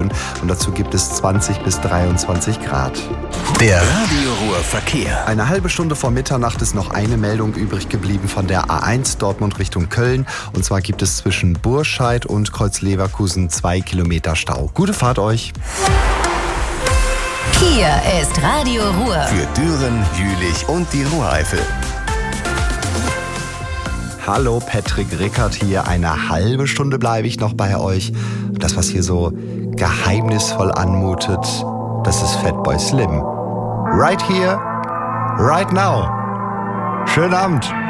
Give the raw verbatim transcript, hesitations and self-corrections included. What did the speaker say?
kann. Und dazu gibt es zwanzig bis dreiundzwanzig Grad. Der Radio Ruhr Verkehr. Eine halbe Stunde vor Mitternacht ist noch eine Meldung übrig geblieben von der A eins Dortmund Richtung Köln. Und zwar gibt es zwischen Burscheid und Kreuz-Leverkusen zwei Kilometer Stau. Gute Fahrt euch. Hier ist Radio Ruhr. Für Düren, Jülich und die Ruhreifel. Hallo, Patrick Rickert hier. Eine halbe Stunde bleibe ich noch bei euch. Das, was hier so geheimnisvoll anmutet, das ist Fatboy Slim. Right here, right now. Schönen Abend.